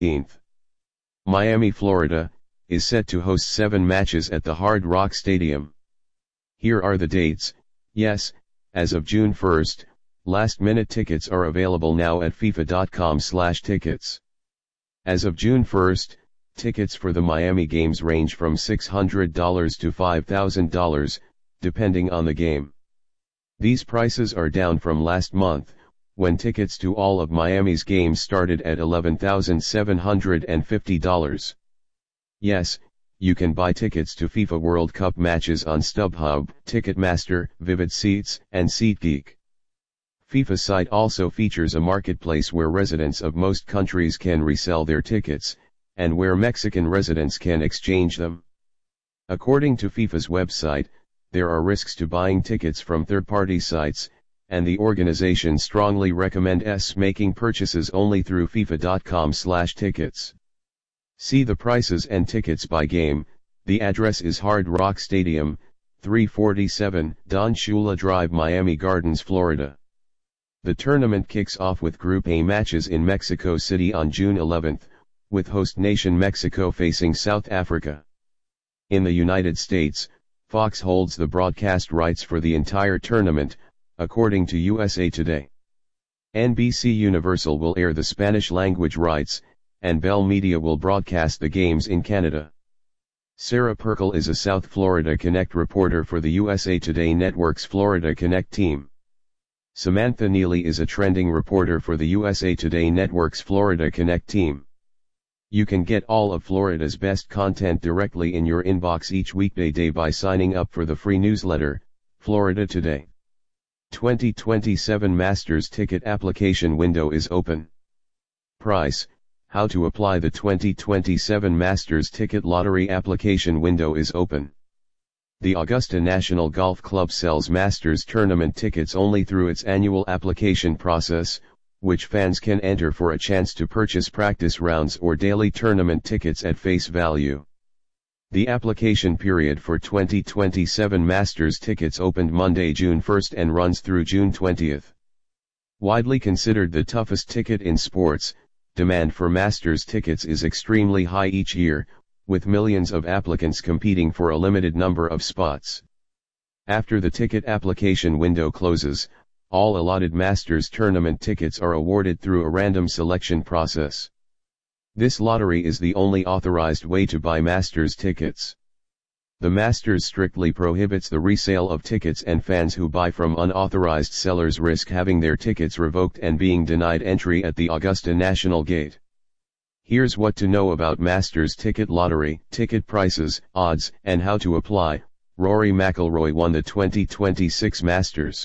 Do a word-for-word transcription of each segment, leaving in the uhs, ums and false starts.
eighteenth. Miami, Florida, is set to host seven matches at the Hard Rock Stadium. Here are the dates. Yes, as of June first, last-minute tickets are available now at FIFA dot com slash tickets. As of June first, tickets for the Miami games range from six hundred dollars to five thousand dollars, depending on the game. These prices are down from last month, when tickets to all of Miami's games started at eleven thousand seven hundred fifty dollars. Yes, you can buy tickets to FIFA World Cup matches on StubHub, Ticketmaster, Vivid Seats, and SeatGeek. FIFA site also features a marketplace where residents of most countries can resell their tickets, and where Mexican residents can exchange them. According to FIFA's website, there are risks to buying tickets from third-party sites, and the organization strongly recommends making purchases only through FIFA dot com slash tickets. See the prices and tickets by game. The address is Hard Rock Stadium, three forty-seven Don Shula Drive, Miami Gardens, Florida. The tournament kicks off with Group A matches in Mexico City on June eleventh, with host nation Mexico facing South Africa. In the United States, Fox holds the broadcast rights for the entire tournament, according to U S A Today. N B C Universal will air the Spanish-language rights, and Bell Media will broadcast the games in Canada. Sarah Perkle is a South Florida Connect reporter for the U S A Today Network's Florida Connect team. Samantha Neely is a trending reporter for the U S A Today Network's Florida Connect team. You can get all of Florida's best content directly in your inbox each weekday day by signing up for the free newsletter, Florida Today. twenty twenty-seven Masters ticket application window is open. Price: how to apply. The twenty twenty-seven Masters ticket lottery application window is open. The Augusta National Golf Club sells Masters tournament tickets only through its annual application process, which fans can enter for a chance to purchase practice rounds or daily tournament tickets at face value. The application period for twenty twenty-seven Masters tickets opened Monday, June first and runs through June twentieth. Widely considered the toughest ticket in sports, demand for Masters tickets is extremely high each year, with millions of applicants competing for a limited number of spots. After the ticket application window closes, all allotted Masters tournament tickets are awarded through a random selection process. This lottery is the only authorized way to buy Masters tickets. The Masters strictly prohibits the resale of tickets, and fans who buy from unauthorized sellers risk having their tickets revoked and being denied entry at the Augusta National Gate. Here's what to know about Masters ticket lottery: ticket prices, odds, and how to apply. Rory McIlroy won the twenty twenty-six Masters.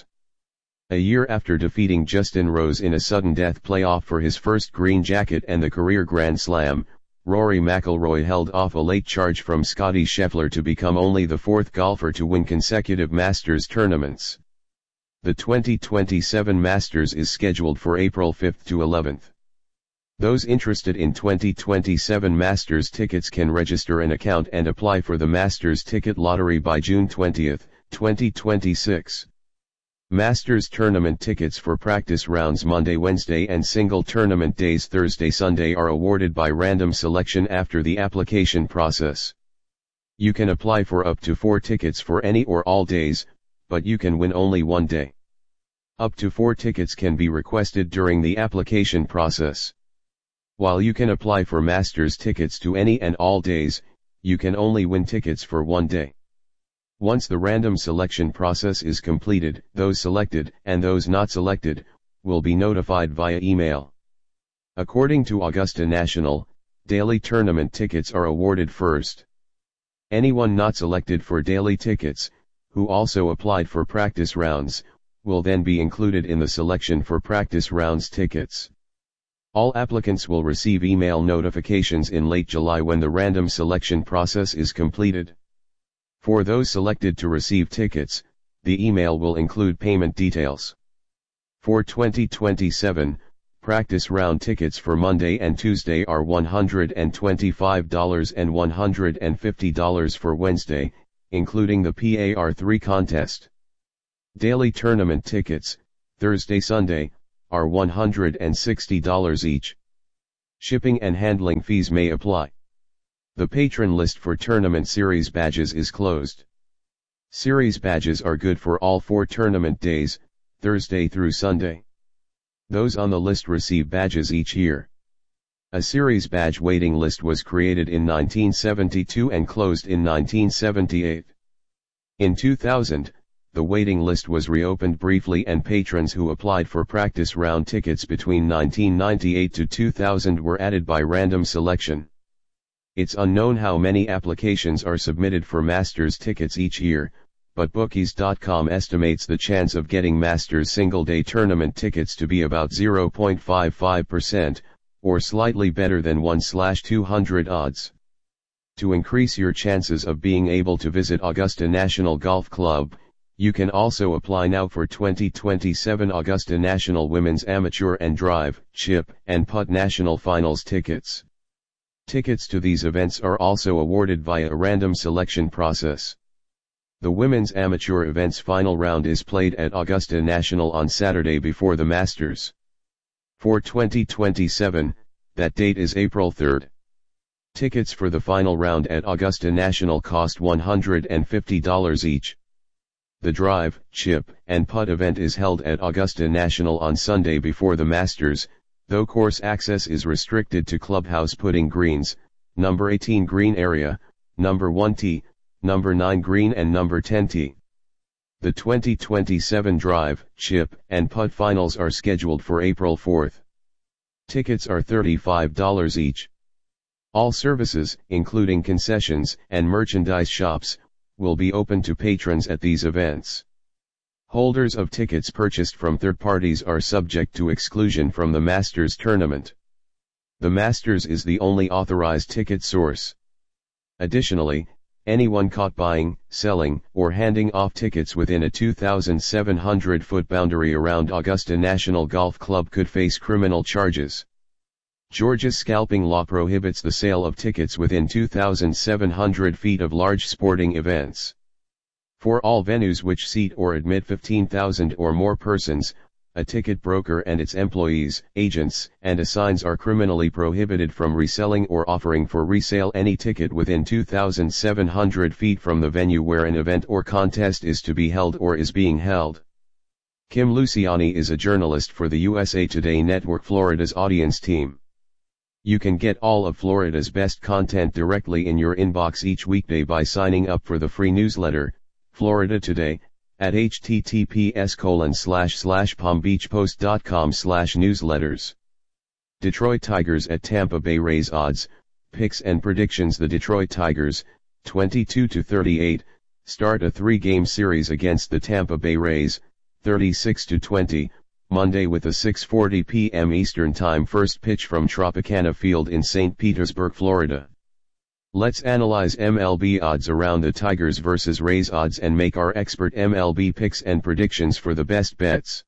A year after defeating Justin Rose in a sudden death playoff for his first green jacket and the career Grand Slam, Rory McIlroy held off a late charge from Scottie Scheffler to become only the fourth golfer to win consecutive Masters tournaments. The twenty twenty-seven Masters is scheduled for April fifth to eleventh. Those interested in twenty twenty-seven Masters tickets can register an account and apply for the Masters ticket lottery by June twentieth, twenty twenty-six. Masters tournament tickets for practice rounds Monday, Wednesday and single tournament days Thursday, Sunday are awarded by random selection after the application process. You can apply for up to four tickets for any or all days, but you can win only one day. Up to four tickets can be requested during the application process. While you can apply for Masters tickets to any and all days, you can only win tickets for one day. Once the random selection process is completed, those selected, and those not selected, will be notified via email. According to Augusta National, daily tournament tickets are awarded first. Anyone not selected for daily tickets, who also applied for practice rounds, will then be included in the selection for practice rounds tickets. All applicants will receive email notifications in late July when the random selection process is completed. For those selected to receive tickets, the email will include payment details. For twenty twenty-seven, practice round tickets for Monday and Tuesday are one hundred twenty-five dollars and one hundred fifty dollars for Wednesday, including the P A R three contest. Daily tournament tickets, Thursday, Sunday, are one hundred sixty dollars each. Shipping and handling fees may apply. The patron list for tournament series badges is closed. Series badges are good for all four tournament days, Thursday through Sunday. Those on the list receive badges each year. A series badge waiting list was created in nineteen seventy-two and closed in nineteen seventy-eight. In two thousand, the waiting list was reopened briefly and patrons who applied for practice round tickets between nineteen ninety-eight to two thousand were added by random selection. It's unknown how many applications are submitted for Masters tickets each year, but bookies dot com estimates the chance of getting Masters single-day tournament tickets to be about zero point five five percent, or slightly better than one in two hundred odds. To increase your chances of being able to visit Augusta National Golf Club, you can also apply now for twenty twenty-seven Augusta National Women's Amateur and Drive, Chip, and Putt National Finals tickets. Tickets to these events are also awarded via a random selection process. The Women's Amateur event's final round is played at Augusta National on Saturday before the Masters. For twenty twenty-seven, that date is April third. Tickets for the final round at Augusta National cost one hundred fifty dollars each. The Drive, Chip, and Putt event is held at Augusta National on Sunday before the Masters, though course access is restricted to clubhouse putting greens, number eighteen green area, number one tee, number nine green and number ten tee. The twenty twenty-seven Drive, Chip, and Putt finals are scheduled for April fourth. Tickets are thirty-five dollars each. All services, including concessions and merchandise shops, will be open to patrons at these events. Holders of tickets purchased from third parties are subject to exclusion from the Masters tournament. The Masters is the only authorized ticket source. Additionally, anyone caught buying, selling, or handing off tickets within a two thousand seven hundred foot boundary around Augusta National Golf Club could face criminal charges. Georgia's scalping law prohibits the sale of tickets within two thousand seven hundred feet of large sporting events. For all venues which seat or admit fifteen thousand or more persons, a ticket broker and its employees, agents, and assigns are criminally prohibited from reselling or offering for resale any ticket within two thousand seven hundred feet from the venue where an event or contest is to be held or is being held. Kim Luciani is a journalist for the U S A Today Network Florida's audience team. You can get all of Florida's best content directly in your inbox each weekday by signing up for the free newsletter, Florida Today, at https colon slash slash palmbeachpost.com slash newsletters. Detroit Tigers at Tampa Bay Rays odds, picks and predictions. The Detroit Tigers, twenty-two to thirty-eight, start a three-game series against the Tampa Bay Rays, thirty-six to twenty, Monday with a six forty p m Eastern Time first pitch from Tropicana Field in Saint Petersburg, Florida. Let's analyze M L B odds around the Tigers versus Rays odds and make our expert M L B picks and predictions for the best bets.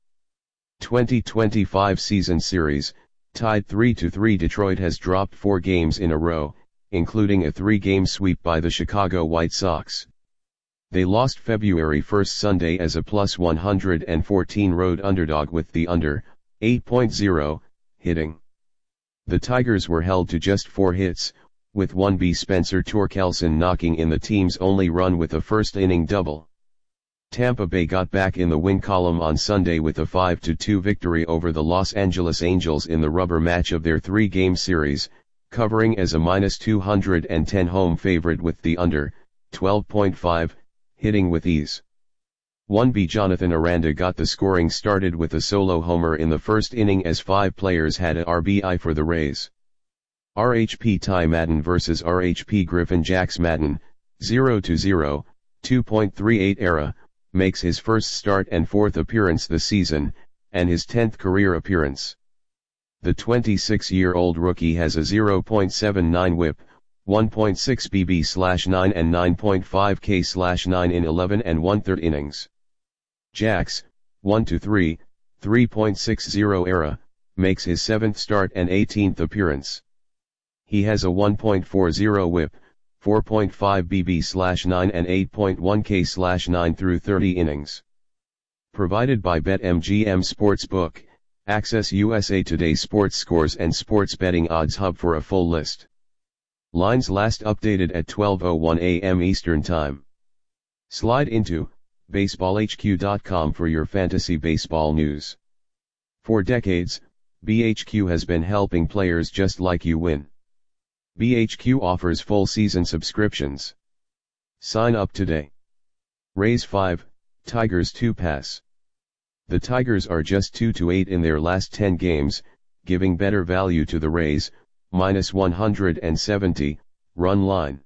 twenty twenty-five season series, tied three to three. Detroit has dropped four games in a row, including a three-game sweep by the Chicago White Sox. They lost February first Sunday as a plus one hundred fourteen road underdog with the under, eight point oh, hitting. The Tigers were held to just four hits, with one B Spencer Torkelson knocking in the team's only run with a first-inning double. Tampa Bay got back in the win column on Sunday with a five to two victory over the Los Angeles Angels in the rubber match of their three-game series, covering as a minus two hundred ten home favorite with the under, twelve point five, hitting with ease. one B Jonathan Aranda got the scoring started with a solo homer in the first inning as five players had a R B I for the Rays. R H P Ty Madden versus R H P Griffin. Jax Madden, zero to zero, two point three eight era, makes his first start and fourth appearance this season, and his tenth career appearance. The twenty-six-year-old rookie has a zero point seven nine whip, one point six B B slash nine and nine point five K slash nine in eleven and one-third innings. Jax, one to three, three point six oh era, makes his seventh start and eighteenth appearance. He has a one point four oh whip, four point five B B slash nine and eight point one K slash nine through thirty innings. Provided by BetMGM Sportsbook, Access U S A Today sports scores and sports betting odds hub for a full list. Lines last updated at twelve oh one a m Eastern Time. Slide into baseball h q dot com for your fantasy baseball news. For decades, B H Q has been helping players just like you win. B H Q offers full season subscriptions. Sign up today. Rays five, Tigers two pass. The Tigers are just two to eight in their last ten games, giving better value to the Rays, minus one hundred seventy, run line.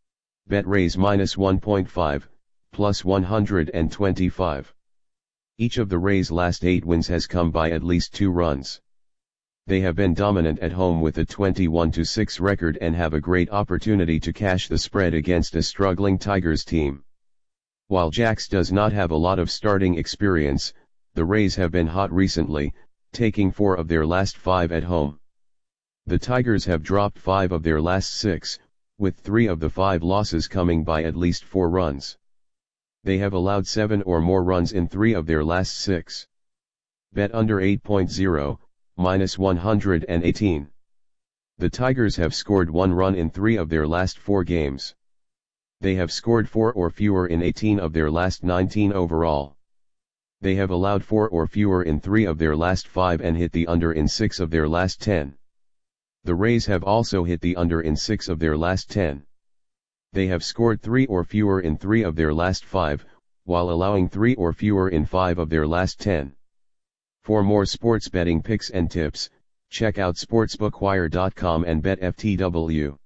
Bet Rays minus one point five, plus one hundred twenty-five. Each of the Rays' last eight wins has come by at least two runs. They have been dominant at home with a twenty-one to six record and have a great opportunity to cash the spread against a struggling Tigers team. While Jax does not have a lot of starting experience, the Rays have been hot recently, taking four of their last five at home. The Tigers have dropped five of their last six, with three of the five losses coming by at least four runs. They have allowed seven or more runs in three of their last six. Bet under eight point oh, minus one hundred eighteen. The Tigers have scored one run in three of their last four games. They have scored four or fewer in eighteen of their last nineteen overall. They have allowed four or fewer in three of their last five and hit the under in six of their last ten. The Rays have also hit the under in six of their last ten. They have scored three or fewer in three of their last five, while allowing three or fewer in five of their last ten. For more sports betting picks and tips, check out sportsbookwire dot com and bet F T W.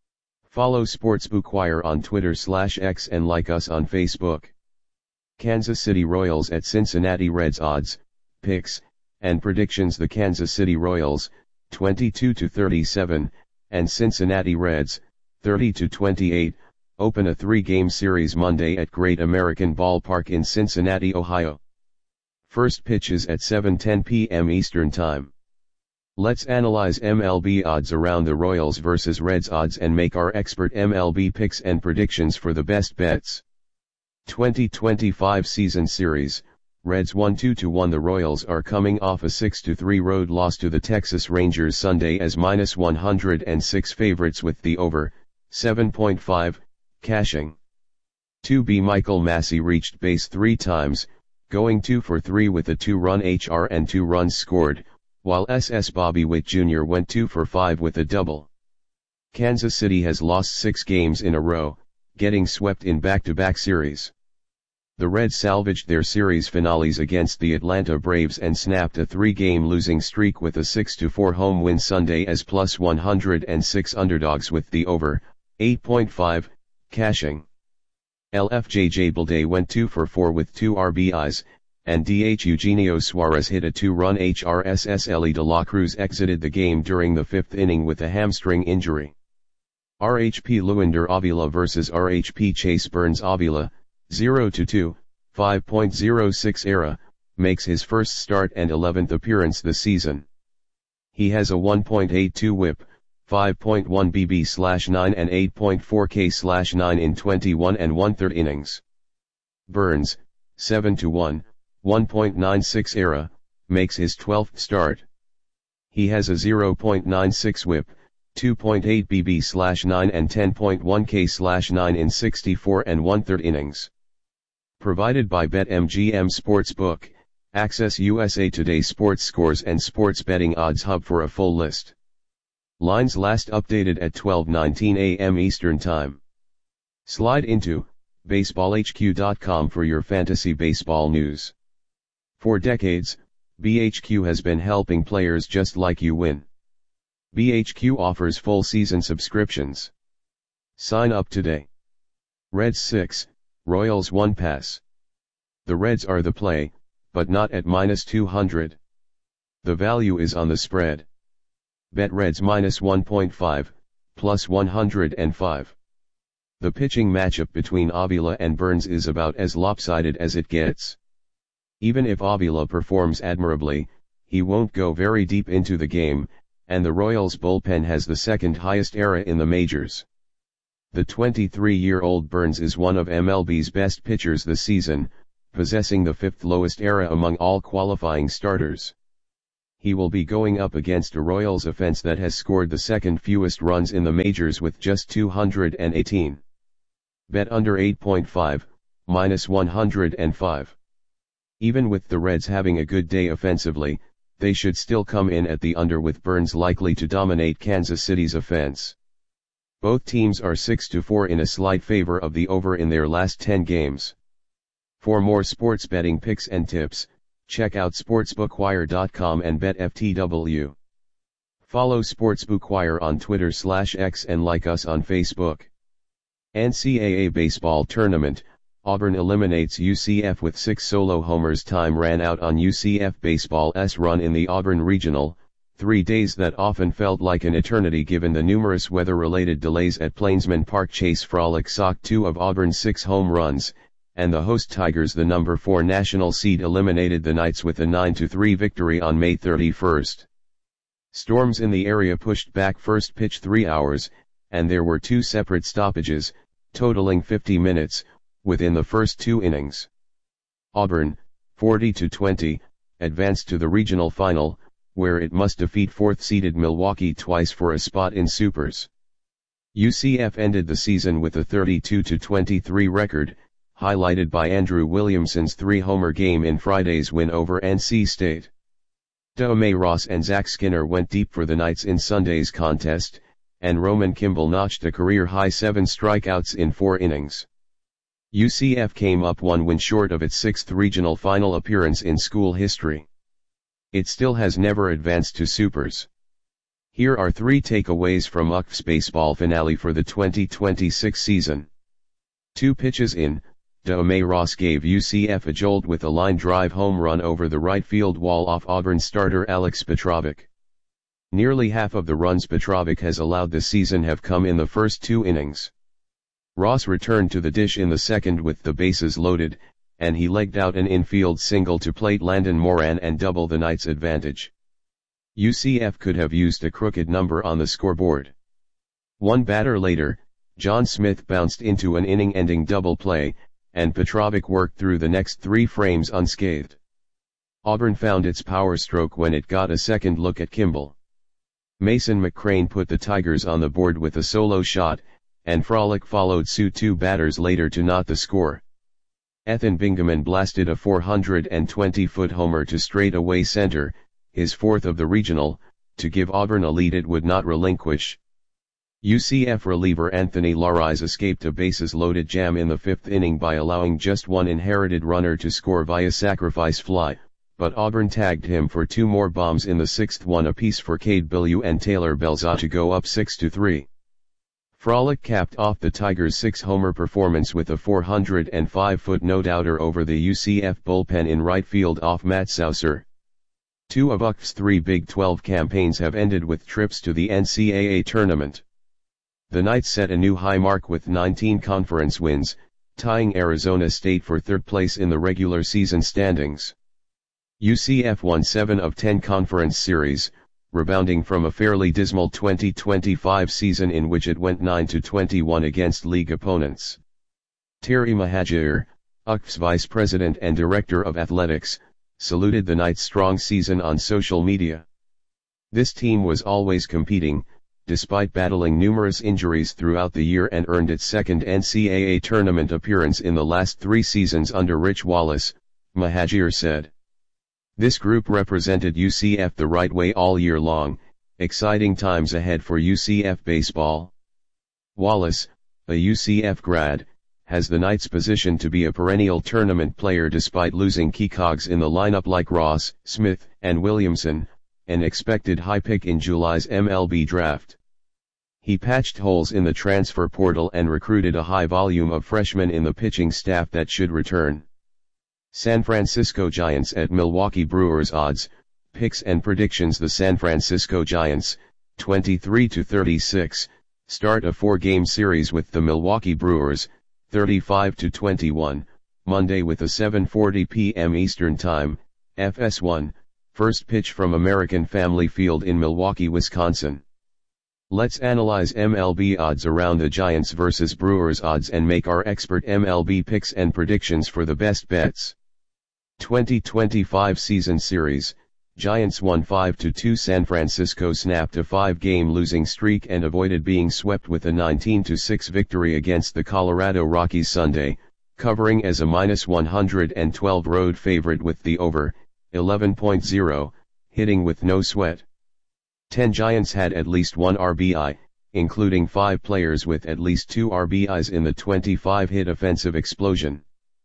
Follow Sportsbookwire on Twitter slash X and like us on Facebook. Kansas City Royals at Cincinnati Reds odds, picks, and predictions. The Kansas City Royals, twenty-two to thirty-seven, and Cincinnati Reds, thirty to twenty-eight, open a three-game series Monday at Great American Ballpark in Cincinnati, Ohio. First pitch is at seven ten p m Eastern Time. Let's analyze M L B odds around the Royals versus Reds odds and make our expert M L B picks and predictions for the best bets. twenty twenty-five Season Series, Reds one two to one. The Royals are coming off a six to three road loss to the Texas Rangers Sunday as minus one hundred six favorites with the over, seven point five, cashing. two B Michael Massey reached base three times, going two for three with a two-run H R and two runs scored, while S S Bobby Witt Junior went two for five with a double. Kansas City has lost six games in a row, getting swept in back-to-back series. The Reds salvaged their series finales against the Atlanta Braves and snapped a three-game losing streak with a six to four home win Sunday as plus one hundred six underdogs with the over, eight point five, cashing. L F J J Bleday went two for four with two R B Is, and D H Eugenio Suarez hit a two-run H R. S S Ellie De La Cruz exited the game during the fifth inning with a hamstring injury. R H P Luinder Avila versus R H P Chase Burns. Avila, zero to two, five point oh six era, makes his first start and eleventh appearance this season. He has a one point eight two whip, five point one B B slash nine and eight point four K slash nine in twenty-one and one-third innings. Burns, seven to one, one point nine six era, makes his twelfth start. He has a zero point nine six whip, two point eight B B slash nine and ten point one K slash nine in sixty-four and one-third innings. Provided by BetMGM Sportsbook, access U S A Today sports scores and sports betting odds hub for a full list. Lines last updated at twelve nineteen a m Eastern Time. Slide into baseball h q dot com for your fantasy baseball news. For decades, B H Q has been helping players just like you win. B H Q offers full season subscriptions. Sign up today. Reds six, Royals one pass. The Reds are the play, but not at minus two hundred. The value is on the spread. Bet Reds minus one point five, plus one hundred five. The pitching matchup between Avila and Burns is about as lopsided as it gets. Even if Avila performs admirably, he won't go very deep into the game, and the Royals bullpen has the second highest E R A in the majors. The twenty-three-year-old Burns is one of M L B's best pitchers this season, possessing the fifth lowest E R A among all qualifying starters. he will be going up against a Royals offense that has scored the second fewest runs in the majors with just two hundred eighteen. Bet under eight point five, minus one hundred five. Even with the Reds having a good day offensively, they should still come in at the under with Burnes likely to dominate Kansas City's offense. Both teams are six to four in a slight favor of the over in their last ten games. For more sports betting picks and tips, check out sportsbookwire dot com and bet F T W. Follow Sportsbookwire on Twitter slash X and like us on Facebook. N C double A Baseball Tournament, Auburn eliminates U C F with six solo homers. Time ran out on U C F Baseball's run in the Auburn Regional, three days that often felt like an eternity given the numerous weather-related delays at Plainsman Park. Chase Frolic socked two of Auburn's six home runs, and the host Tigers, the number four national seed, eliminated the Knights with a nine to three victory on May thirty-first. Storms in the area pushed back first pitch three hours, and there were two separate stoppages, totaling fifty minutes, within the first two innings. Auburn, forty to twenty, advanced to the regional final, where it must defeat fourth-seeded Milwaukee twice for a spot in Supers. U C F ended the season with a thirty-two to twenty-three record, highlighted by Andrew Williamson's three-homer game in Friday's win over N C State. Dahomey Ross and Zach Skinner went deep for the Knights in Sunday's contest, and Roman Kimball notched a career-high seven strikeouts in four innings. U C F came up one win short of its sixth regional final appearance in school history. It still has never advanced to Supers. Here are three takeaways from U C F's baseball finale for the twenty twenty-six season. Two pitches in, Dahomey Ross gave U C F a jolt with a line drive home run over the right field wall off Auburn starter Alex Petrovic. Nearly half of the runs Petrovic has allowed this season have come in the first two innings. Ross returned to the dish in the second with the bases loaded, and he legged out an infield single to plate Landon Moran and double the Knights' advantage. U C F could have used a crooked number on the scoreboard. One batter later, John Smith bounced into an inning-ending double play, and Petrovic worked through the next three frames unscathed. Auburn found its power stroke when it got a second look at Kimball. Mason McCrane put the Tigers on the board with a solo shot, and Frolic followed suit two batters later to knot the score. Ethan Bingaman blasted a four hundred twenty-foot homer to straightaway center, his fourth of the regional, to give Auburn a lead it would not relinquish. U C F reliever Anthony Larise escaped a bases-loaded jam in the fifth inning by allowing just one inherited runner to score via sacrifice fly, but Auburn tagged him for two more bombs in the sixth, one apiece for Cade Bellew and Taylor Belza to go up six to three. Frolic capped off the Tigers' six-homer performance with a four hundred five-foot no-doubter over the U C F bullpen in right field off Matt Saucer. Two of U C F's three Big twelve campaigns have ended with trips to the N C double A tournament. The Knights set a new high mark with nineteen conference wins, tying Arizona State for third place in the regular season standings. U C F won seven of ten conference series, rebounding from a fairly dismal twenty twenty-five season in which it went nine to twenty-one against league opponents. Terry Mahajir, U C F's vice president and director of athletics, saluted the Knights' strong season on social media. This team was always competing, despite battling numerous injuries throughout the year, and earned its second N C double A tournament appearance in the last three seasons under Rich Wallace, Mahajir said. This group represented U C F the right way all year long, exciting times ahead for U C F baseball. Wallace, a U C F grad, has the Knights positioned to be a perennial tournament player despite losing key cogs in the lineup like Ross, Smith, and Williamson, an expected high pick in July's M L B draft. He patched holes in the transfer portal and recruited a high volume of freshmen in the pitching staff that should return. San Francisco Giants at Milwaukee Brewers odds, picks and predictions. The San Francisco Giants, twenty-three to thirty-six, start a four-game series with the Milwaukee Brewers, thirty-five to twenty-one, Monday with a seven forty p m Eastern Time, F S one. First pitch from American Family Field in Milwaukee, Wisconsin. Let's analyze M L B odds around the Giants versus Brewers odds and make our expert M L B picks and predictions for the best bets. twenty twenty-five Season Series, Giants won five to two. San Francisco snapped a five-game losing streak and avoided being swept with a nineteen to six victory against the Colorado Rockies Sunday, covering as a minus one hundred twelve road favorite with the over, eleven point oh, hitting with no sweat. ten Giants had at least one R B I, including five players with at least two R B Is in the twenty-five hit offensive explosion.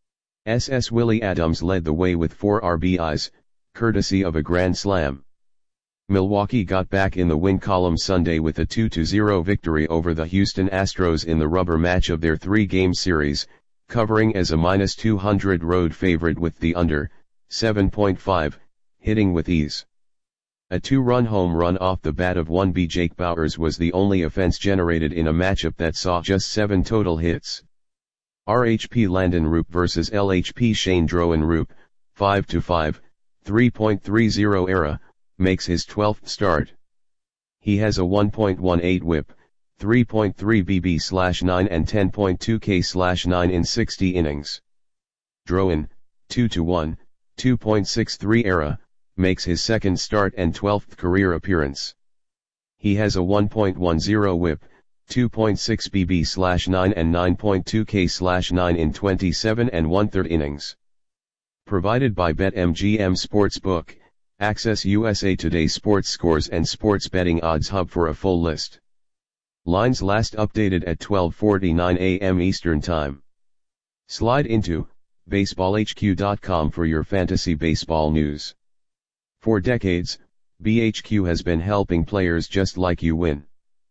S S Willie Adams led the way with four R B Is, courtesy of a grand slam. Milwaukee got back in the win column Sunday with a two to zero victory over the Houston Astros in the rubber match of their three-game series, covering as a minus two hundred road favorite with the under, seven point five, hitting with ease. A two-run home run off the bat of one B. Jake Bauers was the only offense generated in a matchup that saw just seven total hits. R H P Landon Roop versus L H P Shane Drowan. Roop, five to five, three point three oh era, makes his twelfth start. He has a one point one eight whip, three point three B B slash nine and ten point two K slash nine in sixty innings. Drowan, two to one, two point six three era, makes his second start and twelfth career appearance. He has a one point one oh whip, two point six B B slash nine and nine point two K slash nine in twenty-seven and one-third innings. Provided by BetMGM Sportsbook, access U S A Today's sports scores and sports betting odds hub for a full list. Lines last updated at twelve forty-nine a m Eastern Time. Slide into baseball H Q dot com for your fantasy baseball news. For decades, B H Q has been helping players just like you win.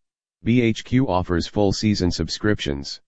B H Q offers full season subscriptions.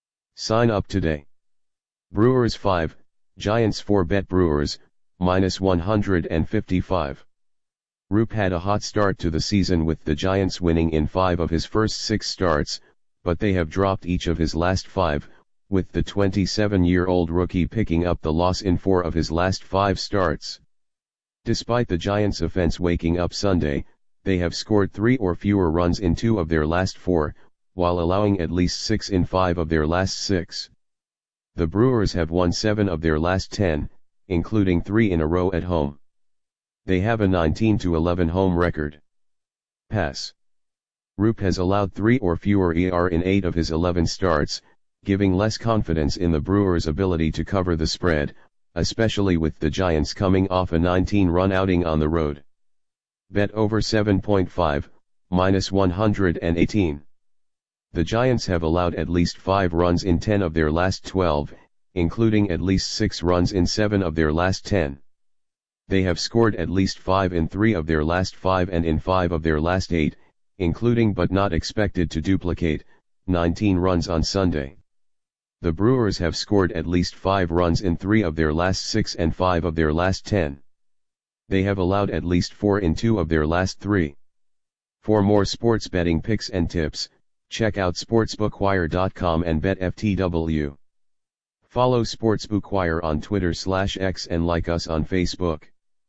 Sign up today. Brewers five, Giants four. Bet Brewers, minus one hundred fifty-five. Roop had a hot start to the season with the Giants winning in five of his first six starts, but they have dropped each of his last five, with the twenty-seven-year-old rookie picking up the loss in four of his last five starts. Despite the Giants' offense waking up Sunday, they have scored three or fewer runs in two of their last four, while allowing at least six in five of their last six. The Brewers have won seven of their last ten, including three in a row at home. They have a nineteen to eleven home record. Pass. Roop has allowed three or fewer E R in eight of his eleven starts, giving less confidence in the Brewers' ability to cover the spread, especially with the Giants coming off a nineteen-run outing on the road. Bet over seven point five, minus one hundred eighteen. The Giants have allowed at least five runs in ten of their last twelve, including at least six runs in seven of their last ten. They have scored at least five in three of their last five and in five of their last eight, including but not expected to duplicate, nineteen runs on Sunday. The Brewers have scored at least five runs in three of their last six and five of their last ten. They have allowed at least four in two of their last three. For more sports betting picks and tips, check out sportsbookwire dot com and BetFTW. Follow Sportsbookwire on Twitter slash X and like us on Facebook.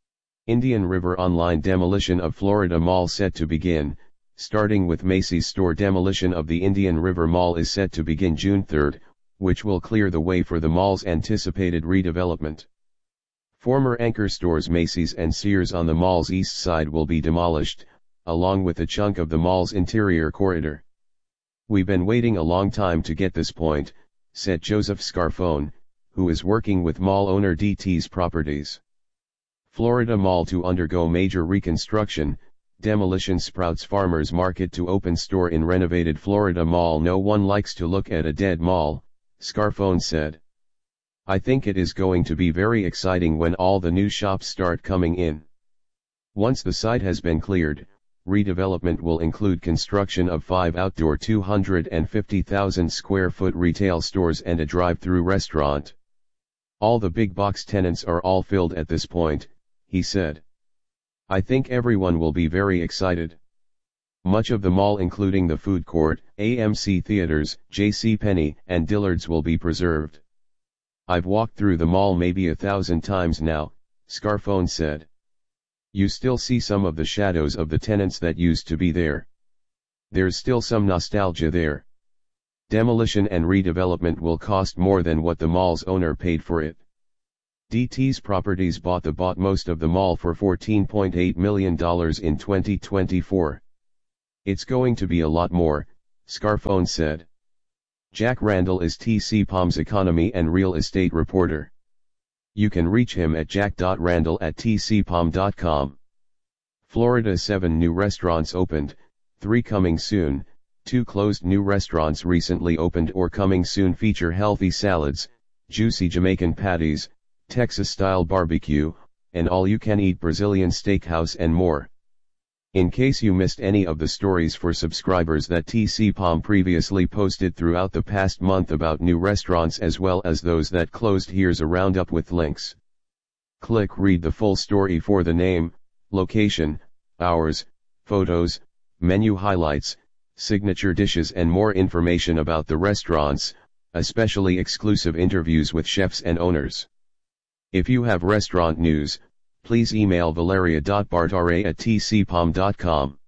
Indian River online demolition of Florida Mall set to begin, starting with Macy's store. Demolition of the Indian River Mall is set to begin June third, which will clear the way for the mall's anticipated redevelopment. Former anchor stores Macy's and Sears on the mall's east side will be demolished, along with a chunk of the mall's interior corridor. "We've been waiting a long time to get this point," said Joseph Scarfone, who is working with mall owner D T's Properties. Florida Mall to undergo major reconstruction, demolition. Sprouts Farmers Market to open store in renovated Florida Mall. "No one likes to look at a dead mall," Scarfone said. "I think it is going to be very exciting when all the new shops start coming in. Once the site has been cleared, redevelopment will include construction of five outdoor two hundred fifty thousand square foot retail stores and a drive-through restaurant. All the big box tenants are all filled at this point," he said. "I think everyone will be very excited. Much of the mall, including the food court, A M C Theaters, J C Penney, and Dillard's, will be preserved. I've walked through the mall maybe a thousand times now," Scarfone said. "You still see some of the shadows of the tenants that used to be there. There's still some nostalgia there. Demolition and redevelopment will cost more than what the mall's owner paid for it. D T's Properties bought the bought most of the mall for fourteen point eight million dollars in twenty twenty-four. It's going to be a lot more, Scarfone said. Jack Randall is T C Palm's economy and real estate reporter. You can reach him at jack dot randall at t c palm dot com. Florida seven new restaurants opened, three coming soon. Two closed. New restaurants recently opened or coming soon feature healthy salads, juicy Jamaican patties, Texas-style barbecue, and all-you-can-eat Brazilian steakhouse and more. In case you missed any of the stories for subscribers that T C Palm previously posted throughout the past month about new restaurants as well as those that closed, here's a roundup with links. Click read the full story for the name, location, hours, photos, menu highlights, signature dishes and more information about the restaurants, especially exclusive interviews with chefs and owners. If you have restaurant news, please email valeria dot bartara at t c palm dot com.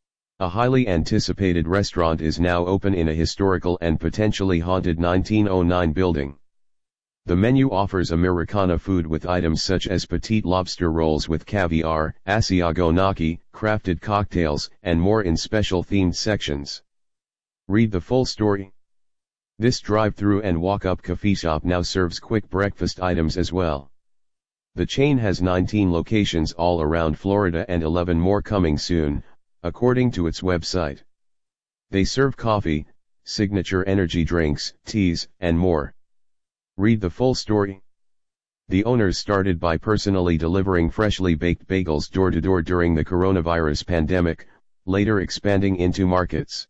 A highly anticipated restaurant is now open in a historical and potentially haunted nineteen oh nine building. The menu offers Americana food with items such as petite lobster rolls with caviar, Asiago gnocchi, crafted cocktails, and more in special themed sections. Read the full story. This drive-through and walk-up coffee shop now serves quick breakfast items as well. The chain has nineteen locations all around Florida and eleven more coming soon, according to its website. They serve coffee, signature energy drinks, teas, and more. Read the full story. The owners started by personally delivering freshly baked bagels door-to-door during the coronavirus pandemic, later expanding into markets.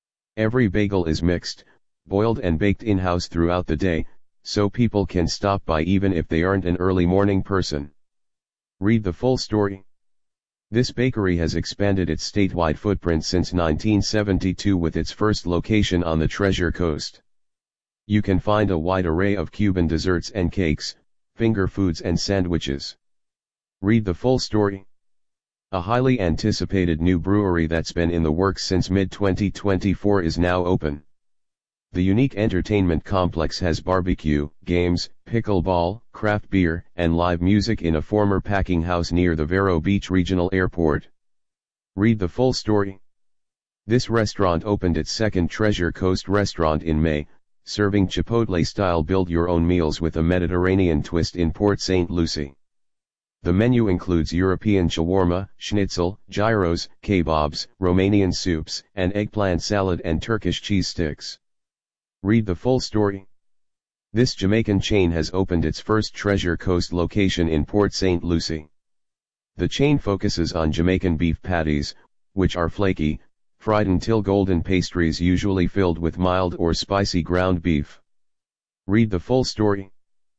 Every bagel is mixed, boiled and baked in-house throughout the day, so people can stop by even if they aren't an early morning person. Read the full story. This bakery has expanded its statewide footprint since nineteen seventy-two with its first location on the Treasure Coast. You can find a wide array of Cuban desserts and cakes, finger foods and sandwiches. Read the full story. A highly anticipated new brewery that's been in the works since mid twenty twenty-four is now open. The unique entertainment complex has barbecue, games, pickleball, craft beer, and live music in a former packing house near the Vero Beach Regional Airport. Read the full story. This restaurant opened its second Treasure Coast restaurant in May, serving Chipotle-style build-your-own meals with a Mediterranean twist in Port Saint Lucie. The menu includes European shawarma, schnitzel, gyros, kebabs, Romanian soups, and eggplant salad and Turkish cheese sticks. Read the full story. This Jamaican chain has opened its first Treasure Coast location in Port Saint Lucie. The chain focuses on Jamaican beef patties, which are flaky, fried until golden pastries usually filled with mild or spicy ground beef. Read the full story.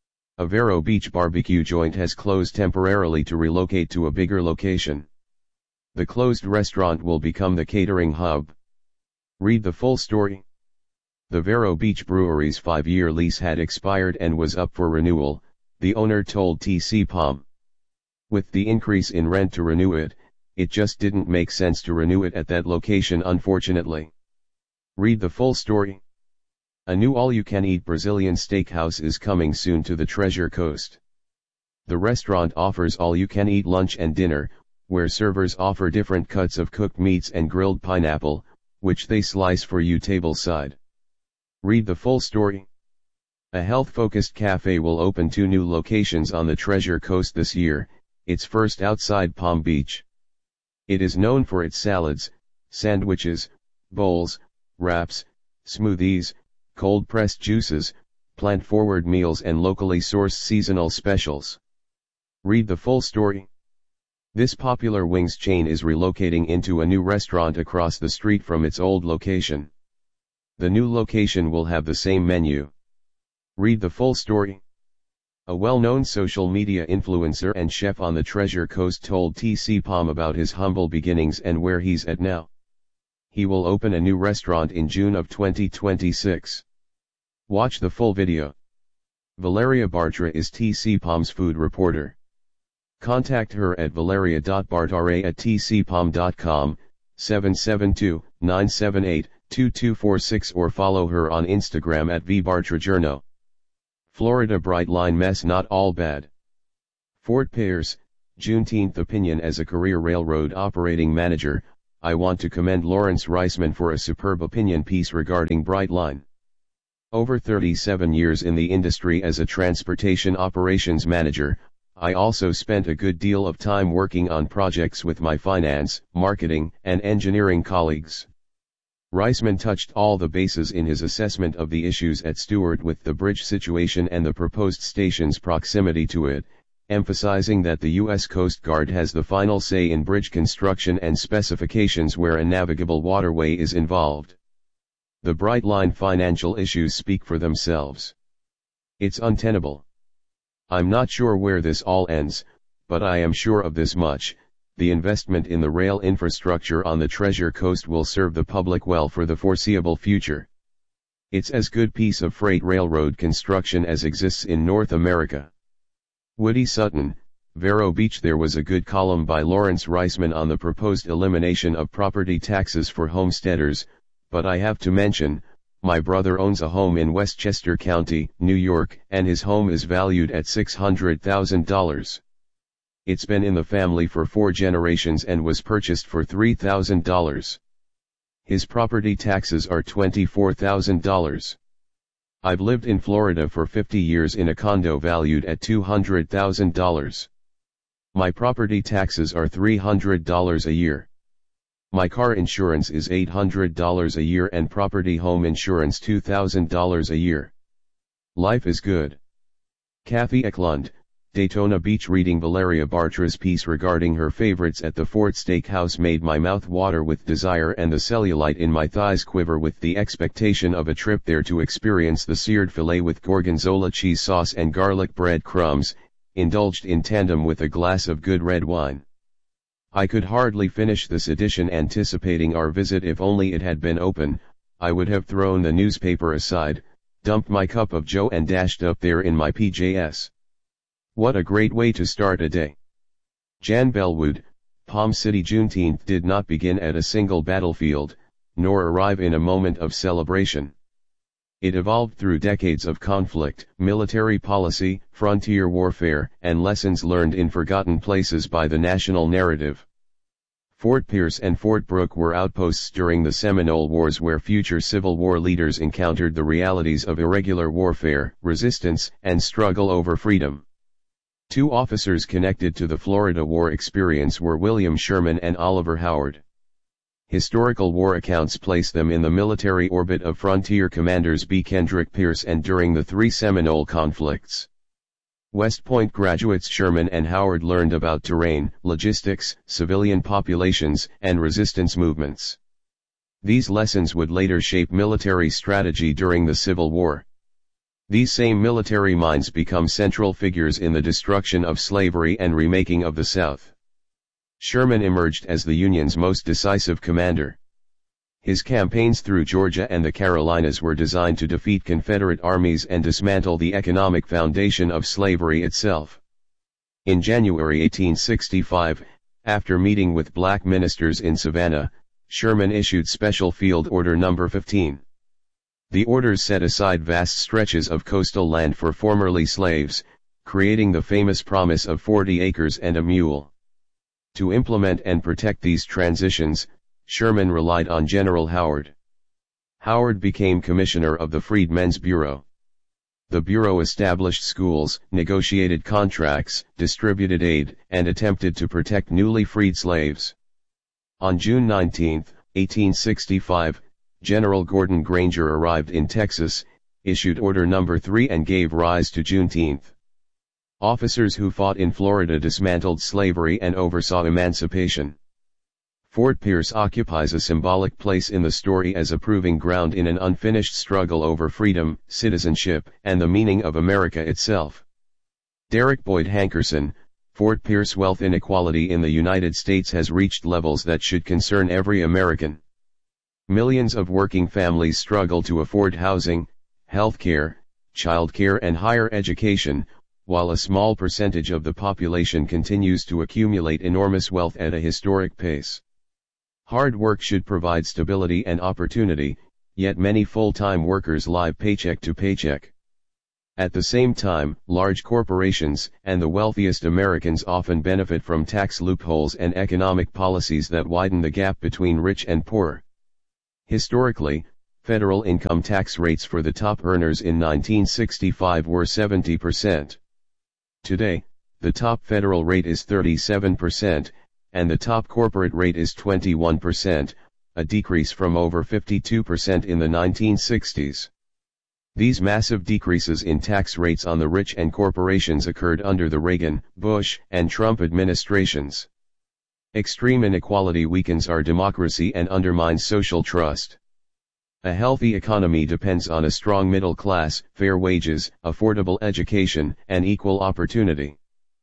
A Vero Beach barbecue joint has closed temporarily to relocate to a bigger location. The closed restaurant will become the catering hub. Read the full story. The Vero Beach Brewery's five-year lease had expired and was up for renewal, the owner told T C Palm. With the increase in rent to renew it, it just didn't make sense to renew it at that location, unfortunately. Read the full story. A new all-you-can-eat Brazilian steakhouse is coming soon to the Treasure Coast. The restaurant offers all-you-can-eat lunch and dinner, where servers offer different cuts of cooked meats and grilled pineapple, which they slice for you tableside. Read the full story. A health-focused cafe will open two new locations on the Treasure Coast this year, its first outside Palm Beach. It is known for its salads, sandwiches, bowls, wraps, smoothies, cold-pressed juices, plant-forward meals and locally sourced seasonal specials. Read the full story. This popular wings chain is relocating into a new restaurant across the street from its old location. The new location will have the same menu. Read the full story. A well-known social media influencer and chef on the Treasure Coast told T C Palm about his humble beginnings and where he's at now. He will open a new restaurant in June of twenty twenty-six. Watch the full video. Valeria Bartra is T C Palm's food reporter. Contact her at valeria dot bartara at t c palm dot com, seven seven two, nine seven eight, two two four six or follow her on Instagram at v bartrajourno. Florida Brightline mess not all bad. Fort Pierce, Juneteenth opinion. As a career railroad operating manager, I want to commend Lawrence Reisman for a superb opinion piece regarding Brightline. Over thirty-seven years in the industry as a transportation operations manager, I also spent a good deal of time working on projects with my finance, marketing, and engineering colleagues. Reisman touched all the bases in his assessment of the issues at Stewart with the bridge situation and the proposed station's proximity to it, emphasizing that the U S Coast Guard has the final say in bridge construction and specifications where a navigable waterway is involved. The Brightline financial issues speak for themselves. It's untenable. I'm not sure where this all ends, but I am sure of this much: the investment in the rail infrastructure on the Treasure Coast will serve the public well for the foreseeable future. It's as good piece of freight railroad construction as exists in North America. Woody Sutton, Vero Beach. There was a good column by Lawrence Reisman on the proposed elimination of property taxes for homesteaders, but I have to mention, my brother owns a home in Westchester County, New York, and his home is valued at six hundred thousand dollars. It's been in the family for four generations and was purchased for three thousand dollars. His property taxes are twenty-four thousand dollars. I've lived in Florida for fifty years in a condo valued at two hundred thousand dollars. My property taxes are three hundred dollars a year. My car insurance is eight hundred dollars a year and property home insurance two thousand dollars a year. Life is good. Kathy Eklund, Daytona Beach. Reading Valeria Bartra's piece regarding her favorites at the Fort Steakhouse made my mouth water with desire and the cellulite in my thighs quiver with the expectation of a trip there to experience the seared filet with gorgonzola cheese sauce and garlic bread crumbs, indulged in tandem with a glass of good red wine. I could hardly finish this edition anticipating our visit. If only it had been open, I would have thrown the newspaper aside, dumped my cup of joe and dashed up there in my P J S. What a great way to start a day. Jan Bellwood, Palm City. Juneteenth did not begin at a single battlefield, nor arrive in a moment of celebration. It evolved through decades of conflict, military policy, frontier warfare, and lessons learned in forgotten places by the national narrative. Fort Pierce and Fort Brooke were outposts during the Seminole Wars where future Civil War leaders encountered the realities of irregular warfare, resistance, and struggle over freedom. Two officers connected to the Florida War experience were William Sherman and Oliver Howard. Historical war accounts place them in the military orbit of frontier commanders B. Kendrick Pierce and during the three Seminole conflicts. West Point graduates Sherman and Howard learned about terrain, logistics, civilian populations, and resistance movements. These lessons would later shape military strategy during the Civil War. These same military minds become central figures in the destruction of slavery and remaking of the South. Sherman emerged as the Union's most decisive commander. His campaigns through Georgia and the Carolinas were designed to defeat Confederate armies and dismantle the economic foundation of slavery itself. In January eighteen sixty-five, after meeting with black ministers in Savannah, Sherman issued Special Field Order number fifteen. The orders set aside vast stretches of coastal land for formerly slaves, creating the famous promise of forty acres and a mule. To implement and protect these transitions, Sherman relied on General Howard. Howard became commissioner of the Freedmen's Bureau. The Bureau established schools, negotiated contracts, distributed aid, and attempted to protect newly freed slaves. On June nineteenth, eighteen sixty-five, General Gordon Granger arrived in Texas, issued Order number three and gave rise to Juneteenth. Officers who fought in Florida dismantled slavery and oversaw emancipation. Fort Pierce occupies a symbolic place in the story as a proving ground in an unfinished struggle over freedom, citizenship, and the meaning of America itself. Derek Boyd Hankerson, Fort Pierce wealth inequality in the United States has reached levels that should concern every American. Millions of working families struggle to afford housing, health care, child care and higher education, while a small percentage of the population continues to accumulate enormous wealth at a historic pace. Hard work should provide stability and opportunity, yet many full-time workers live paycheck to paycheck. At the same time, large corporations and the wealthiest Americans often benefit from tax loopholes and economic policies that widen the gap between rich and poor. Historically, federal income tax rates for the top earners in nineteen sixty-five were seventy percent. Today, the top federal rate is thirty-seven percent, and the top corporate rate is twenty-one percent, a decrease from over fifty-two percent in the nineteen sixties. These massive decreases in tax rates on the rich and corporations occurred under the Reagan, Bush, and Trump administrations. Extreme inequality weakens our democracy and undermines social trust. A healthy economy depends on a strong middle class, fair wages, affordable education, and equal opportunity.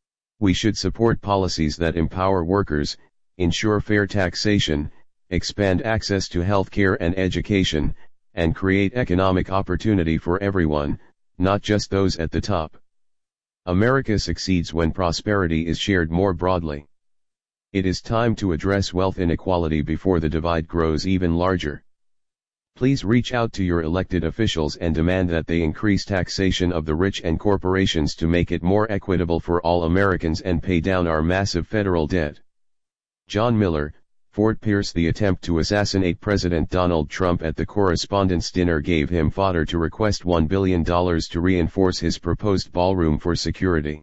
We should support policies that empower workers, ensure fair taxation, expand access to health care and education, and create economic opportunity for everyone, not just those at the top. America succeeds when prosperity is shared more broadly. It is time to address wealth inequality before the divide grows even larger. Please reach out to your elected officials and demand that they increase taxation of the rich and corporations to make it more equitable for all Americans and pay down our massive federal debt. John Miller, Fort Pierce. The attempt to assassinate President Donald Trump at the Correspondents' Dinner gave him fodder to request one billion dollars to reinforce his proposed ballroom for security.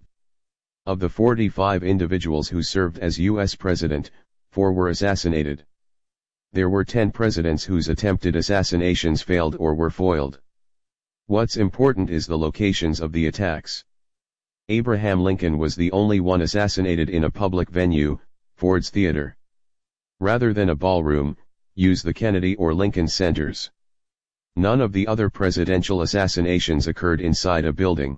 Of the forty-five individuals who served as U S president, four were assassinated. There were ten presidents whose attempted assassinations failed or were foiled. What's important is the locations of the attacks. Abraham Lincoln was the only one assassinated in a public venue, Ford's Theater. Rather than a ballroom, use the Kennedy or Lincoln Centers. None of the other presidential assassinations occurred inside a building.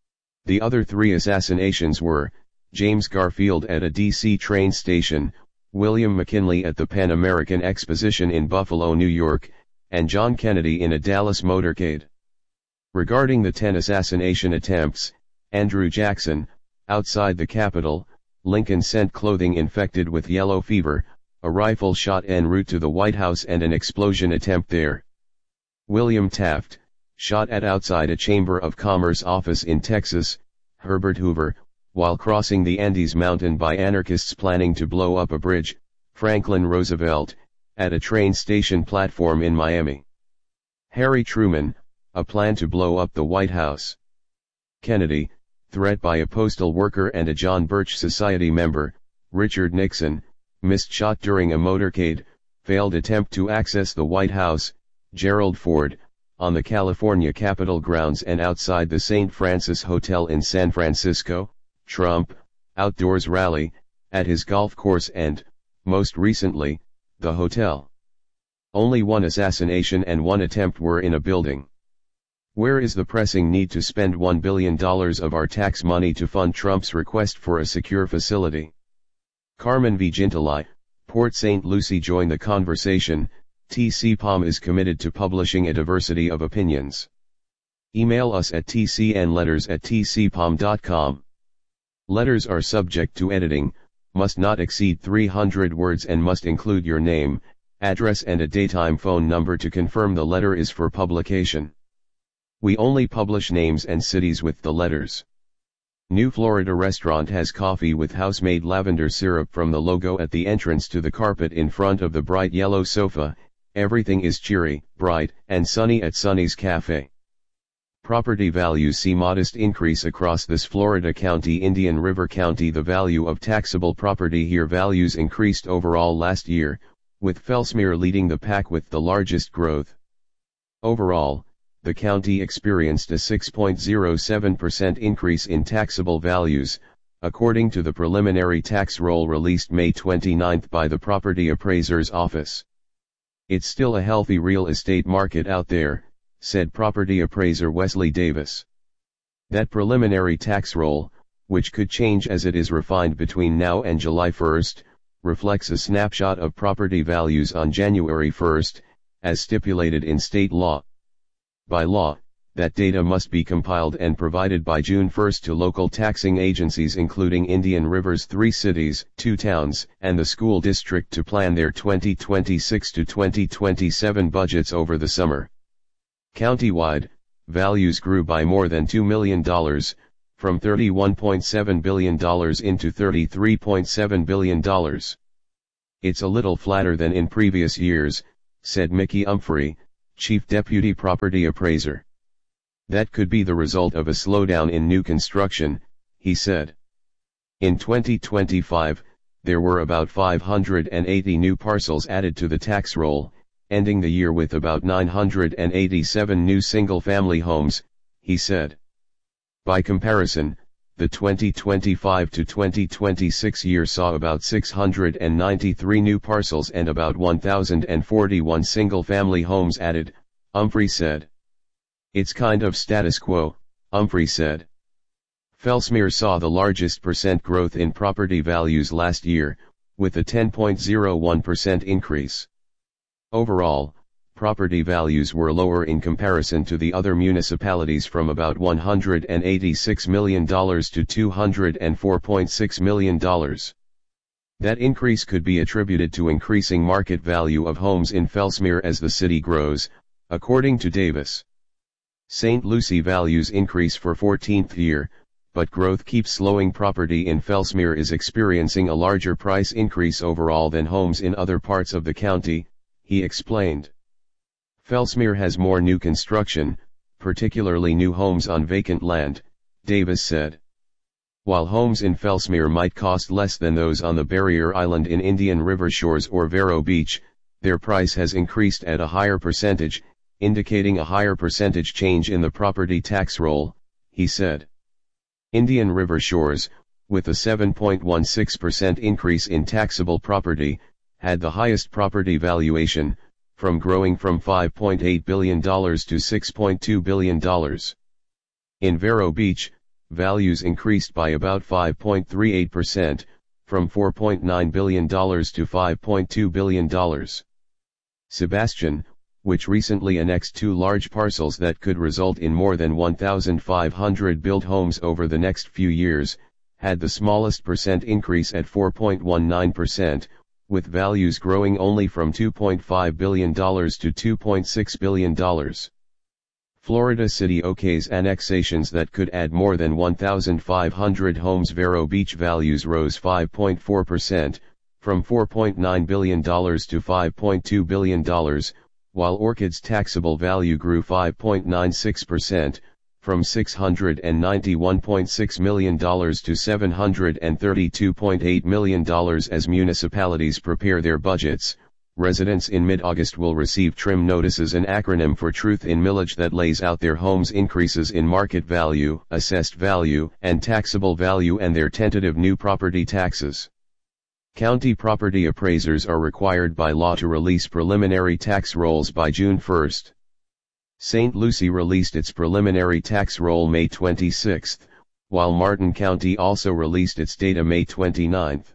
The other three assassinations were, James Garfield at a D C train station, William McKinley at the Pan American Exposition in Buffalo, New York, and John Kennedy in a Dallas motorcade. Regarding the ten assassination attempts, Andrew Jackson, outside the Capitol, Lincoln sent clothing infected with yellow fever, a rifle shot en route to the White House and an explosion attempt there. William Taft, shot at outside a Chamber of Commerce office in Texas. Herbert Hoover, while crossing the Andes Mountain by anarchists planning to blow up a bridge. Franklin Roosevelt, at a train station platform in Miami. Harry Truman, a plan to blow up the White House. Kennedy, threat by a postal worker and a John Birch Society member. Richard Nixon, missed shot during a motorcade, failed attempt to access the White House. Gerald Ford, on the California Capitol grounds and outside the Saint Francis Hotel in San Francisco. Trump, outdoors rally, at his golf course and, most recently, the hotel. Only one assassination and one attempt were in a building. Where is the pressing need to spend one billion dollars of our tax money to fund Trump's request for a secure facility? Carmen V. Gintili, Port Saint Lucie. Join the conversation. T C P O M is committed to publishing a diversity of opinions. Email us at t c n letters at t c p o m dot com. Letters are subject to editing, must not exceed three hundred words and must include your name, address and a daytime phone number to confirm the letter is for publication. We only publish names and cities with the letters. New Florida restaurant has coffee with house-made lavender syrup from the logo at the entrance to the carpet in front of the bright yellow sofa. Everything is cheery, bright, and sunny at Sunny's Cafe. Property values see modest increase across this Florida county. Indian River County. The value of taxable property here values increased overall last year, with Fellsmere leading the pack with the largest growth. Overall, the county experienced a six point zero seven percent increase in taxable values, according to the preliminary tax roll released May twenty-ninth by the Property Appraiser's Office. It's still a healthy real estate market out there, said property appraiser Wesley Davis. That preliminary tax roll, which could change as it is refined between now and July first, reflects a snapshot of property values on January first, as stipulated in state law. By law, that data must be compiled and provided by June first to local taxing agencies including Indian River's three cities, two towns, and the school district to plan their twenty twenty-six to twenty twenty-seven budgets over the summer. Countywide, values grew by more than two million dollars, from thirty-one point seven billion dollars into thirty-three point seven billion dollars. It's a little flatter than in previous years, said Mickey Humphrey, Chief Deputy Property Appraiser. That could be the result of a slowdown in new construction, he said. In twenty twenty-five, there were about five hundred eighty new parcels added to the tax roll, ending the year with about nine hundred eighty-seven new single-family homes, he said. By comparison, the twenty twenty-five to twenty twenty-six year saw about six hundred ninety-three new parcels and about one thousand forty-one single-family homes added, Humphrey said. It's kind of status quo, Humphrey said. Fellsmere saw the largest percent growth in property values last year, with a ten point zero one percent increase. Overall, property values were lower in comparison to the other municipalities from about one hundred eighty-six million dollars to two hundred four point six million dollars. That increase could be attributed to increasing market value of homes in Fellsmere as the city grows, according to Davis. Saint Lucie values increase for fourteenth year, but growth keeps slowing. Property in Fellsmere is experiencing a larger price increase overall than homes in other parts of the county, he explained. Fellsmere has more new construction, particularly new homes on vacant land, Davis said. While homes in Fellsmere might cost less than those on the barrier island in Indian River Shores or Vero Beach, their price has increased at a higher percentage, indicating a higher percentage change in the property tax roll, he said. Indian River Shores, with a seven point one six percent increase in taxable property, had the highest property valuation, from growing from five point eight billion dollars to six point two billion dollars. In Vero Beach, values increased by about five point three eight percent, from four point nine billion dollars to five point two billion dollars. Sebastian, which recently annexed two large parcels that could result in more than one thousand five hundred built homes over the next few years, had the smallest percent increase at four point one nine percent, with values growing only from two point five billion dollars to two point six billion dollars. Florida City Ok's annexations that could add more than one thousand five hundred homes. Vero Beach values rose five point four percent, from four point nine billion dollars to five point two billion dollars, while Orchid's taxable value grew five point nine six percent, from six hundred ninety-one point six million dollars to seven hundred thirty-two point eight million dollars. As municipalities prepare their budgets, residents in mid-August will receive TRIM notices, an acronym for Truth in Millage, that lays out their homes' increases in market value, assessed value, and taxable value and their tentative new property taxes. County property appraisers are required by law to release preliminary tax rolls by June first. Saint Lucie released its preliminary tax roll May twenty-sixth, while Martin County also released its data May twenty-ninth.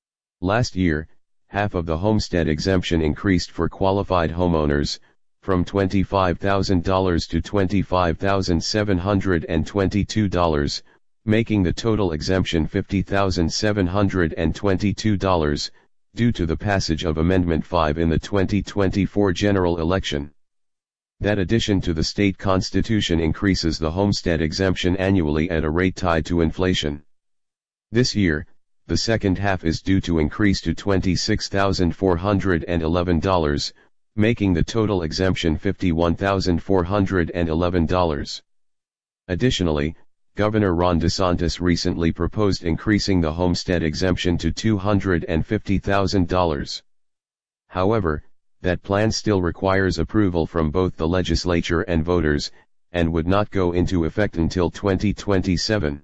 Last year, half of the homestead exemption increased for qualified homeowners, from twenty-five thousand dollars to twenty-five thousand seven hundred twenty-two dollars, making the total exemption fifty thousand seven hundred twenty-two dollars, due to the passage of Amendment five in the twenty twenty-four general election. That addition to the state constitution increases the homestead exemption annually at a rate tied to inflation. This year, the second half is due to increase to twenty-six thousand four hundred eleven dollars, making the total exemption fifty-one thousand four hundred eleven dollars. Additionally, Governor Ron DeSantis recently proposed increasing the homestead exemption to two hundred fifty thousand dollars. However, that plan still requires approval from both the legislature and voters, and would not go into effect until twenty twenty-seven.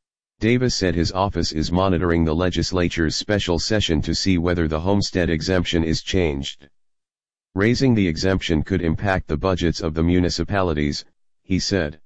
Davis said his office is monitoring the legislature's special session to see whether the homestead exemption is changed. Raising the exemption could impact the budgets of the municipalities, he said.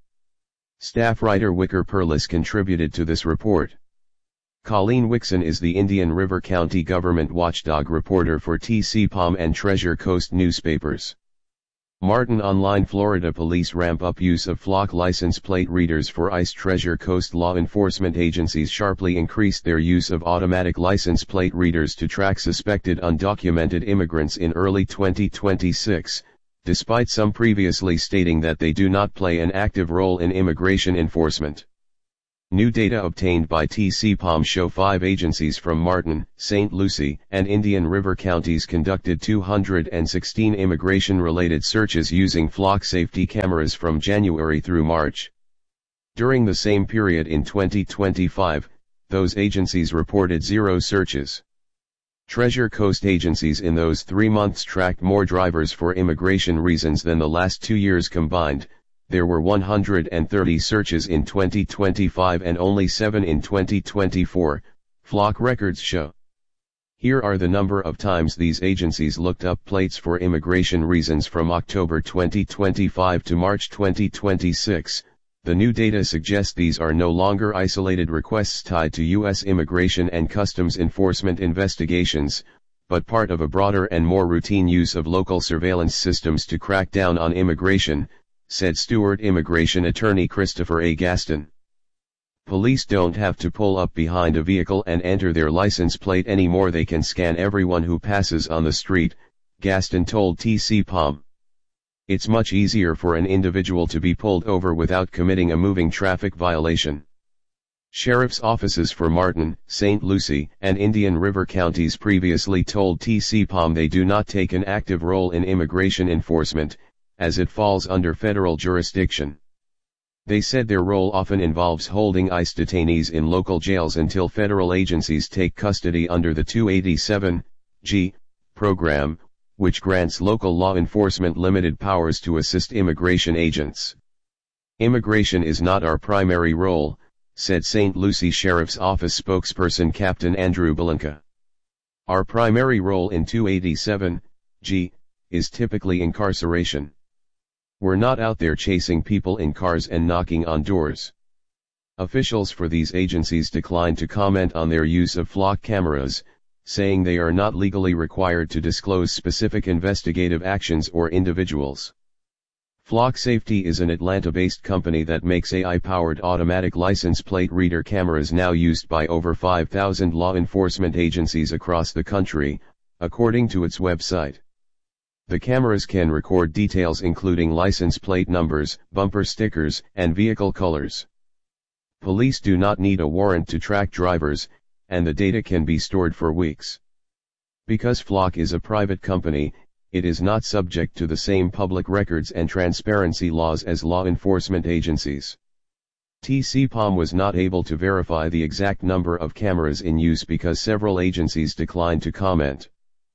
Staff writer Wicker Perlis contributed to this report. Colleen Wixon is the Indian River County government watchdog reporter for T C P O M and Treasure Coast newspapers. Martin Online. Florida police ramp up use of flock license plate readers for ICE. Treasure Coast law enforcement agencies sharply increased their use of automatic license plate readers to track suspected undocumented immigrants in early twenty twenty-six, despite some previously stating that they do not play an active role in immigration enforcement. New data obtained by T C P O M show five agencies from Martin, Saint Lucie, and Indian River counties conducted two hundred sixteen immigration-related searches using flock safety cameras from January through March. During the same period in twenty twenty-five, those agencies reported zero searches. Treasure Coast agencies in those three months tracked more drivers for immigration reasons than the last two years combined. There were one hundred thirty searches in twenty twenty-five and only seven in twenty twenty-four, Flock records show. Here are the number of times these agencies looked up plates for immigration reasons from October twenty twenty-five to March twenty twenty-six. The new data suggests these are no longer isolated requests tied to U S immigration and customs enforcement investigations, but part of a broader and more routine use of local surveillance systems to crack down on immigration, said Stewart immigration attorney Christopher A. Gaston. Police don't have to pull up behind a vehicle and enter their license plate anymore. They can scan everyone who passes on the street, Gaston told T C P O M. It's much easier for an individual to be pulled over without committing a moving traffic violation. Sheriff's offices for Martin, Saint Lucie, and Indian River counties previously told T C P O M they do not take an active role in immigration enforcement, as it falls under federal jurisdiction. They said their role often involves holding ICE detainees in local jails until federal agencies take custody under the two eighty-seven G program, which grants local law enforcement limited powers to assist immigration agents. Immigration is not our primary role, said Saint Lucie Sheriff's Office spokesperson Captain Andrew Belinka. Our primary role in two eighty-seven G is typically incarceration. We're not out there chasing people in cars and knocking on doors. Officials for these agencies declined to comment on their use of flock cameras, saying they are not legally required to disclose specific investigative actions or individuals. Flock Safety is an Atlanta-based company that makes A I-powered automatic license plate reader cameras now used by over five thousand law enforcement agencies across the country, according to its website. The cameras can record details including license plate numbers, bumper stickers, and vehicle colors. Police do not need a warrant to track drivers, and the data can be stored for weeks. Because Flock is a private company, it is not subject to the same public records and transparency laws as law enforcement agencies. T C P O M was not able to verify the exact number of cameras in use because several agencies declined to comment.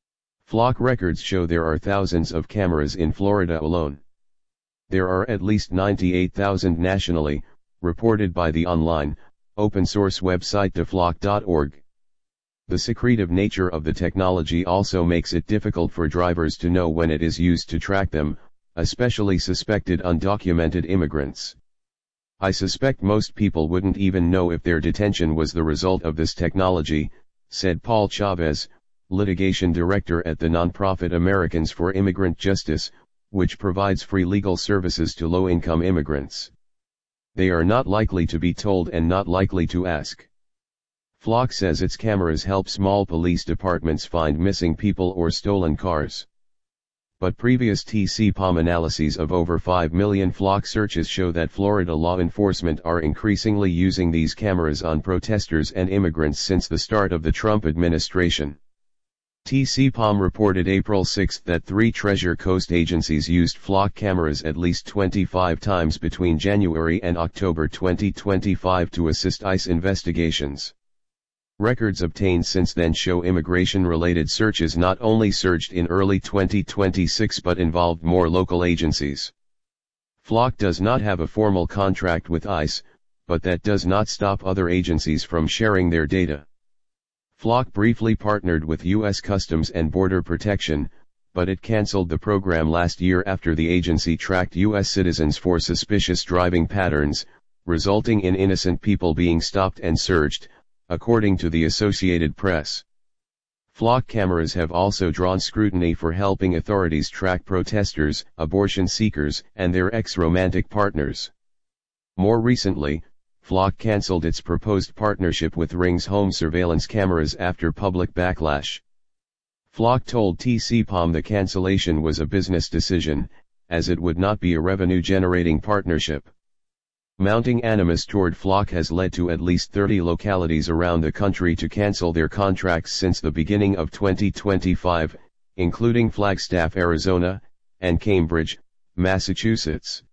Flock records show there are thousands of cameras in Florida alone. There are at least ninety-eight thousand nationally, reported by the online, open-source website deflock dot org. The secretive nature of the technology also makes it difficult for drivers to know when it is used to track them, especially suspected undocumented immigrants. I suspect most people wouldn't even know if their detention was the result of this technology, said Paul Chavez, litigation director at the nonprofit Americans for Immigrant Justice, which provides free legal services to low-income immigrants. They are not likely to be told and not likely to ask. Flock says its cameras help small police departments find missing people or stolen cars. But previous T C P O M analyses of over five million Flock searches show that Florida law enforcement are increasingly using these cameras on protesters and immigrants since the start of the Trump administration. T C P O M reported April sixth that three Treasure Coast agencies used Flock cameras at least twenty-five times between January and October twenty twenty-five to assist ICE investigations. Records obtained since then show immigration-related searches not only surged in early twenty twenty-six but involved more local agencies. Flock does not have a formal contract with ICE, but that does not stop other agencies from sharing their data. Flock briefly partnered with U S Customs and Border Protection, but it canceled the program last year after the agency tracked U S citizens for suspicious driving patterns, resulting in innocent people being stopped and searched, according to the Associated Press. Flock cameras have also drawn scrutiny for helping authorities track protesters, abortion seekers, and their ex-romantic partners. More recently, Flock canceled its proposed partnership with Ring's home surveillance cameras after public backlash. Flock told T C P O M the cancellation was a business decision, as it would not be a revenue-generating partnership. Mounting animus toward Flock has led to at least thirty localities around the country to cancel their contracts since the beginning of twenty twenty-five, including Flagstaff, Arizona, and Cambridge, Massachusetts.